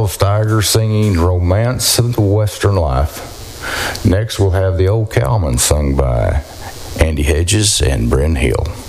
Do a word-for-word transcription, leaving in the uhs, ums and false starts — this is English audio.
Charles Steiger singing Romance of the Western Life. Next, we'll have The Old Cowman sung by Andy Hedges and Bryn Hill.